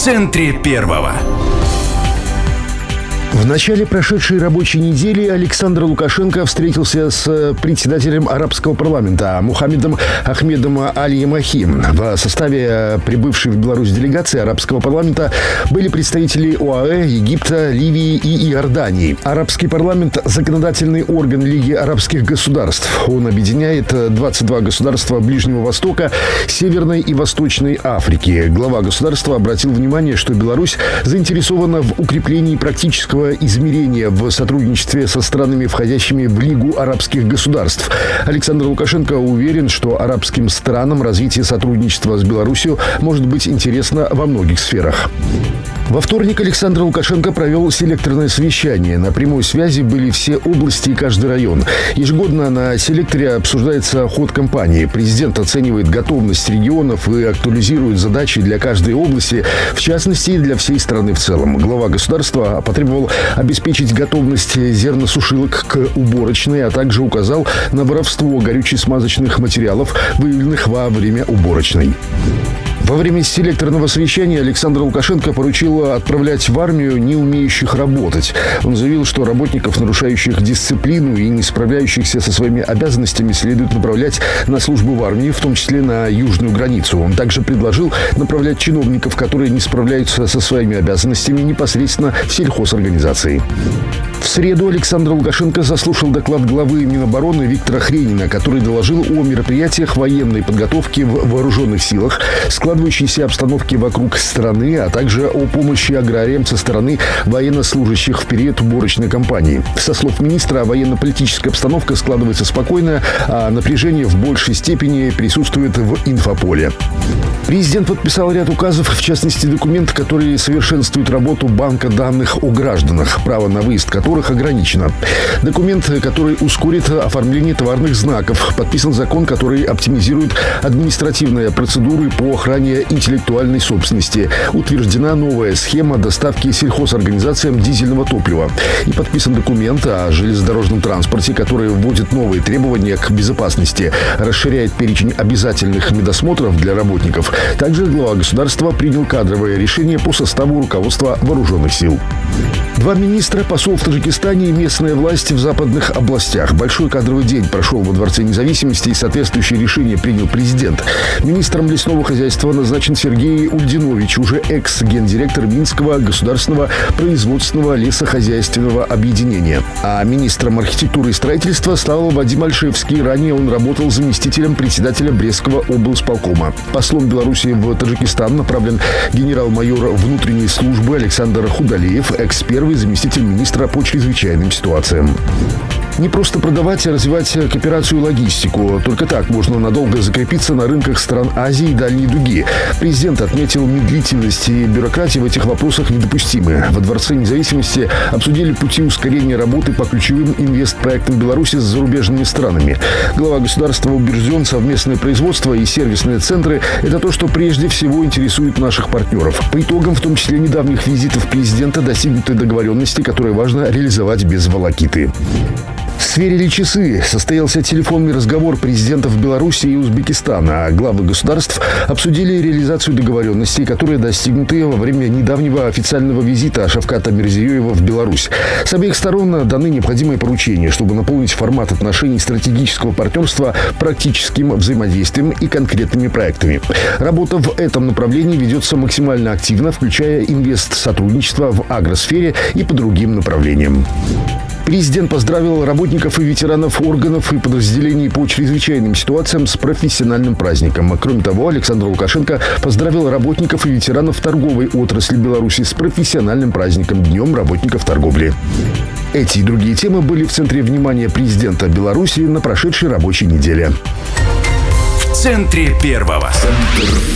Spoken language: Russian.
центре первого. В начале прошедшей рабочей недели Александр Лукашенко встретился с председателем арабского парламента Мухаммедом Ахмедом Аль-Ямахи. В составе прибывшей в Беларусь делегации арабского парламента были представители ОАЭ, Египта, Ливии и Иордании. Арабский парламент – законодательный орган Лиги арабских государств. Он объединяет 22 государства Ближнего Востока, Северной и Восточной Африки. Глава государства обратил внимание, что Беларусь заинтересована в укреплении практического измерения в сотрудничестве со странами, входящими в Лигу арабских государств. Александр Лукашенко уверен, что арабским странам развитие сотрудничества с Беларусью может быть интересно во многих сферах. Во вторник Александр Лукашенко провел селекторное совещание. На прямой связи были все области и каждый район. Ежегодно на селекторе обсуждается ход кампании. Президент оценивает готовность регионов и актуализирует задачи для каждой области, в частности, и для всей страны в целом. Глава государства потребовал обеспечить готовность зерносушилок к уборочной, а также указал на воровство горюче-смазочных материалов, выявленных во время уборочной. Во время селекторного совещания Александр Лукашенко поручил отправлять в армию не умеющих работать. Он заявил, что работников, нарушающих дисциплину и не справляющихся со своими обязанностями, следует направлять на службу в армии, в том числе на южную границу. Он также предложил направлять чиновников, которые не справляются со своими обязанностями, непосредственно в сельхозорганизации. В среду Александр Лукашенко заслушал доклад главы Минобороны Виктора Хренина, который доложил о мероприятиях военной подготовки в вооруженных силах, складывающейся обстановке вокруг страны, а также о помощи аграриям со стороны военнослужащих в период уборочной кампании. Со слов министра, военно-политическая обстановка складывается спокойно, а напряжение в большей степени присутствует в инфополе. Президент подписал ряд указов, в частности, документ, который совершенствует работу банка данных о гражданах, право на выезд которых ограничено. Документ, который ускорит оформление товарных знаков. Подписан закон, который оптимизирует административные процедуры по охране интеллектуальной собственности. Утверждена новая схема доставки сельхозорганизациям дизельного топлива. И подписан документ о железнодорожном транспорте, который вводит новые требования к безопасности, расширяет перечень обязательных медосмотров для работников. Также глава государства принял кадровое решение по составу руководства вооруженных сил. Два министра, посол в Таджикистане и местная власть в западных областях. Большой кадровый день прошел во Дворце независимости, и соответствующее решение принял президент. Министром лесного хозяйства назначен Сергей Ульдинович, уже экс-гендиректор Минского государственного производственного лесохозяйственного объединения. А министром архитектуры и строительства стал Вадим Альшевский. Ранее он работал заместителем председателя Брестского облсполкома. Послом Беларуси в Таджикистан направлен генерал-майор внутренней службы Александр Худалеев, экс-первый заместитель министра по чрезвычайным ситуациям. Не просто продавать, а развивать кооперацию и логистику. Только так можно надолго закрепиться на рынках стран Азии и Дальней Дуги. Президент отметил, медлительность и бюрократия в этих вопросах недопустимы. Во Дворце независимости обсудили пути ускорения работы по ключевым инвестпроектам Беларуси с зарубежными странами. Глава государства убежден, совместное производство и сервисные центры – это то, что прежде всего интересует наших партнеров. По итогам, в том числе недавних визитов президента, достигнуты договоренности, которые важно реализовать без волокиты. Сверили часы. Состоялся телефонный разговор президентов Беларуси и Узбекистана. Главы государств обсудили реализацию договоренностей, которые достигнуты во время недавнего официального визита Шавката Мирзиёева в Беларусь. С обеих сторон даны необходимые поручения, чтобы наполнить формат отношений стратегического партнерства практическим взаимодействием и конкретными проектами. Работа в этом направлении ведется максимально активно, включая инвестсотрудничество в агросфере и по другим направлениям. Президент поздравил работников и ветеранов органов и подразделений по чрезвычайным ситуациям с профессиональным праздником. Кроме того, Александр Лукашенко поздравил работников и ветеранов торговой отрасли Беларуси с профессиональным праздником – Днем работников торговли. Эти и другие темы были в центре внимания президента Беларуси на прошедшей рабочей неделе. В центре первого.